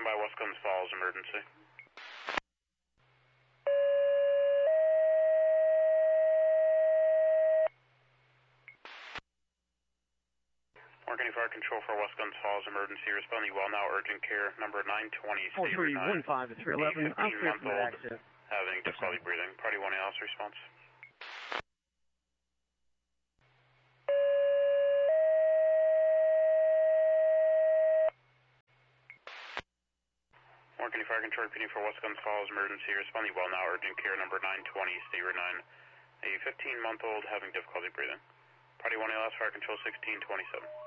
by West Glens Falls, emergency. Morgan County Fire Control for West Glens Falls, emergency. Responding well now, urgent care, number 920, State Route 9. 4315 to 311. I'm clear from that accident. Having difficulty breathing. Party 1 ALS response. Morgan County Fire Control repeating for West Glens Falls, emergency. Responding well now, urgent care, number 920, State Route 9. A 15-month-old having difficulty breathing. Party 1 ALS, Fire Control 1627.